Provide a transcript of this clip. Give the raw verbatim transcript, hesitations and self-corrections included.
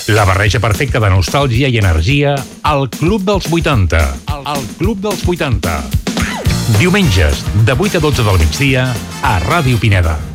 La barreja perfecta de nostàlgia i energia al Club dels vuitanta. Al Club dels vuitanta. Diumenges, de vuit a dotze del migdia, a Ràdio Pineda.